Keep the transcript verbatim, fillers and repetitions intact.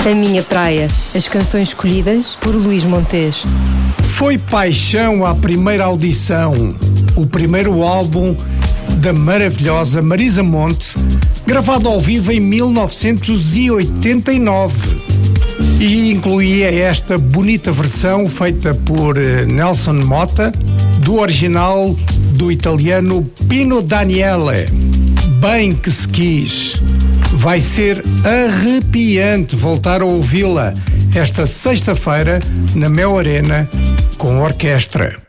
A Minha Praia, as canções escolhidas por Luís Montes. Foi paixão à primeira audição, o primeiro álbum da maravilhosa Marisa Monte, gravado ao vivo em mil novecentos e oitenta e nove. E incluía esta bonita versão feita por Nelson Motta, do original do italiano Pino Daniele. Bem que se quis. Vai ser arrepiante voltar a ouvi-la esta sexta-feira na Mel Arena com orquestra.